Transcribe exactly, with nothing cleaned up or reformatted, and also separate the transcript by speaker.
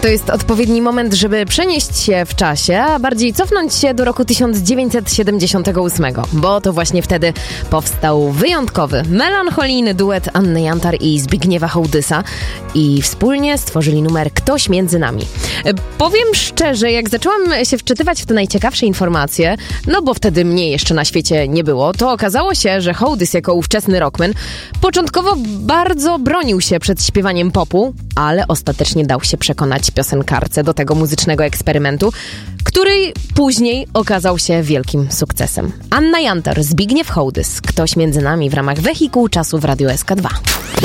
Speaker 1: To jest odpowiedni moment, żeby przenieść się w czasie, a bardziej cofnąć się do roku tysiąc dziewięćset siedemdziesiątego ósmego, bo to właśnie wtedy powstał wyjątkowy, melancholijny duet Anny Jantar i Zbigniewa Hołdysa i wspólnie stworzyli numer Ktoś między nami. Powiem szczerze, jak zaczęłam się wczytywać w te najciekawsze informacje, no bo wtedy mnie jeszcze na świecie nie było, to okazało się, że Hołdys jako ówczesny rockman początkowo bardzo bronił się przed śpiewaniem popu, ale ostatecznie dał się przekonać piosenkarce do tego muzycznego eksperymentu, który później okazał się wielkim sukcesem. Anna Jantar, Zbigniew Hołdys, Ktoś między nami w ramach Wehikuł Czasu w Radiu S K dwa.